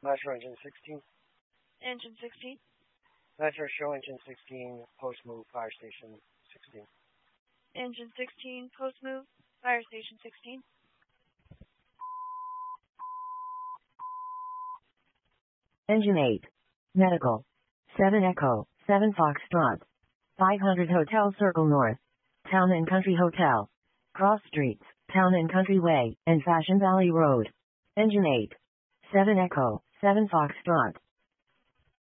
Metro Engine 16. Engine 16. Metro Show Engine 16, post move, fire station 16. Engine 16, post move, fire station 16. Engine 8. Medical. 7 Echo, 7 Foxtrot. 500 Hotel Circle North. Town and Country Hotel. Cross Streets, Town and Country Way, and Fashion Valley Road. Engine 8. 7 Echo, 7 Foxtrot.